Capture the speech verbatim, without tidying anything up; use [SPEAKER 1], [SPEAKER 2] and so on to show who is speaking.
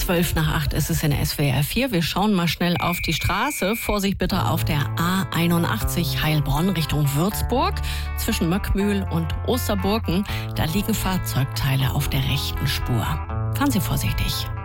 [SPEAKER 1] Zwölf nach acht ist es in S W R vier. Wir schauen mal schnell auf die Straße. Vorsicht bitte auf der A einundachtzig Heilbronn Richtung Würzburg. Zwischen Möckmühl und Osterburken, da liegen Fahrzeugteile auf der rechten Spur. Fahren Sie vorsichtig.